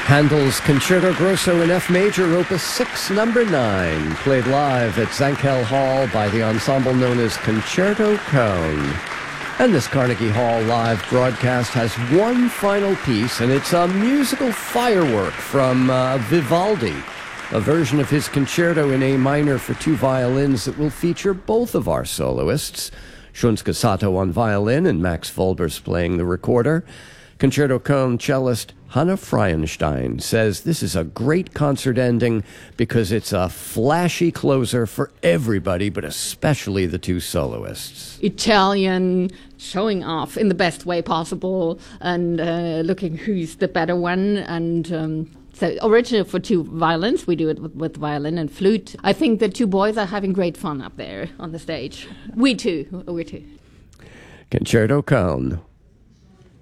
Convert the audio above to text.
Handel's Concerto Grosso in F major, Opus 6, number 9, played live at Zankel Hall by the ensemble known as Concerto Cone. And this Carnegie Hall live broadcast has one final piece, and it's a musical firework from Vivaldi, a version of his concerto in A minor for 2 violins that will feature both of our soloists, Shunsuke Sato on violin and Max Volbers playing the recorder. Concerto Cone cellist Hanna Freienstein says this is a great concert ending because it's a flashy closer for everybody, but especially the 2 soloists. Italian, showing off in the best way possible and looking who's the better one. And so original for 2 violins. We do it with violin and flute. I think the 2 boys are having great fun up there on the stage. We too. Concerto Cone